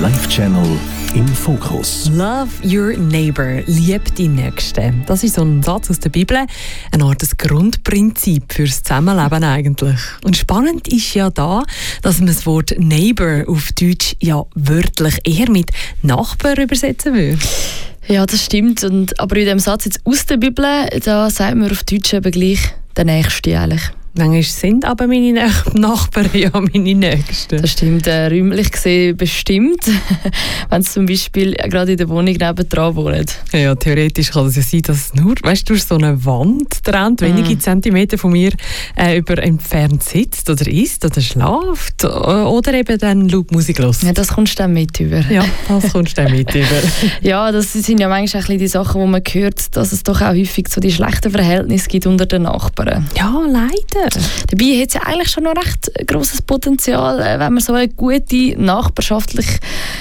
Live-Channel im Fokus. Love your neighbor, lieb die Nächsten. Das ist so ein Satz aus der Bibel, eine Art Grundprinzip fürs Zusammenleben eigentlich. Und spannend ist ja da, dass man das Wort Neighbor auf Deutsch ja wörtlich eher mit Nachbar übersetzen würde. Ja, das stimmt. Aber in dem Satz jetzt aus der Bibel, da sagt man auf Deutsch eben gleich der Nächste eigentlich. Manchmal sind aber meine Nachbarn ja meine Nächsten. Das stimmt, räumlich gesehen bestimmt, wenn sie zum Beispiel gerade in der Wohnung nebendran wohnen. Ja, theoretisch kann es ja sein, dass nur durch so eine Wand trennt, wenige Zentimeter von mir entfernt sitzt oder isst oder schläft oder eben dann laut Musik hört. Ja, das kommst du dann mit über. Ja, das kommst du dann mit über. Ja, das sind ja manchmal ein bisschen die Sachen, wo man hört, dass es doch auch häufig so die schlechten Verhältnisse gibt unter den Nachbarn. Ja, leider. Dabei hat es ja eigentlich schon noch recht grosses Potenzial, wenn man so eine gute nachbarschaftliche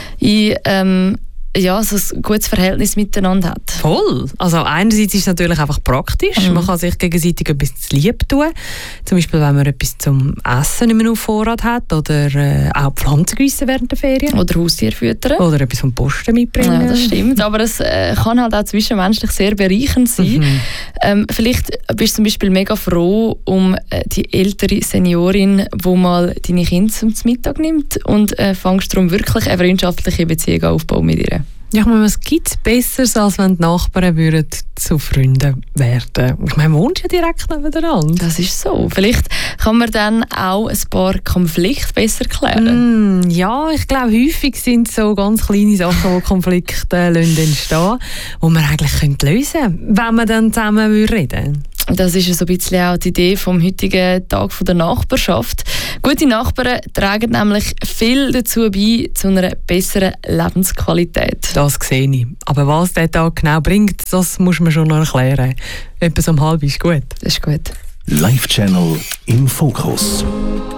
so ein gutes Verhältnis miteinander hat. Voll. Also einerseits ist es natürlich einfach praktisch. Man kann sich gegenseitig etwas lieb tun. Zum Beispiel, wenn man etwas zum Essen nicht mehr auf Vorrat hat oder auch Pflanzen gießen während der Ferien. Oder Haustier füttern. Oder etwas vom Posten mitbringen. Ja, das stimmt. Aber es kann halt auch zwischenmenschlich sehr bereichernd sein. Vielleicht bist du zum Beispiel mega froh um die ältere Seniorin, die mal deine Kinder zum Mittag nimmt und fängst darum wirklich eine freundschaftliche Beziehung aufbauen mit ihr. Ja, ich meine, was gibt es Besseres, als wenn die Nachbarn würden zu Freunden werden? Ich meine, man wohnt ja direkt nebeneinander. Das ist so. Vielleicht kann man dann auch ein paar Konflikte besser klären. Ja, ich glaube, häufig sind so ganz kleine Sachen, die Konflikte entstehen, die man eigentlich lösen könnte, wenn man dann zusammen reden würde. Das ist so ein bisschen auch die Idee vom heutigen Tag der Nachbarschaft. Gute Nachbarn tragen nämlich viel dazu bei, zu einer besseren Lebensqualität. Das sehe ich. Aber was der Tag genau bringt, das muss man schon noch erklären. Etwas um 12:30 ist gut. Das ist gut. Live-Channel im Fokus.